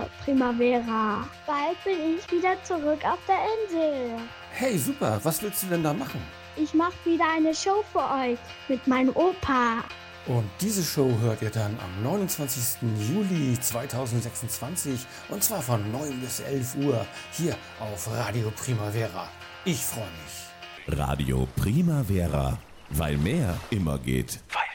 Primavera. Bald bin ich wieder zurück auf der Insel. Hey, super. Was willst du denn da machen? Ich mache wieder eine Show für euch mit meinem Opa. Und diese Show hört ihr dann am 29. Juli 2026 und zwar von 9 bis 11 Uhr hier auf Radio Primavera. Ich freue mich. Radio Primavera, weil mehr immer geht.